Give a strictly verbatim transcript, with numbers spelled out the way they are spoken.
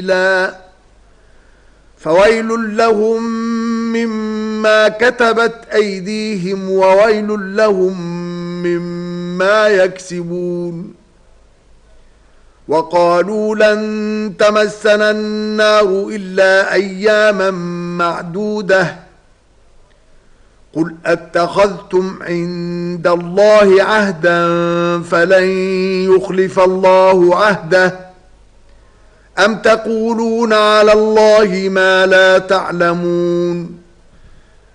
لا فويل لهم مما كتبت أيديهم وويل لهم مما يكسبون. وقالوا لن تمسنا النار إلا أياما معدودة قل أتخذتم عند الله عهدا فلن يخلف الله عهده أم تقولون على الله ما لا تعلمون.